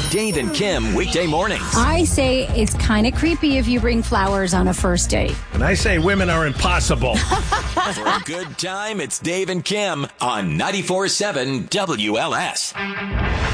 Dave and Kim, weekday mornings. I say it's kind of creepy if you bring flowers on a first date. And I say women are impossible. For a good time, it's Dave and Kim on 94.7 WLS.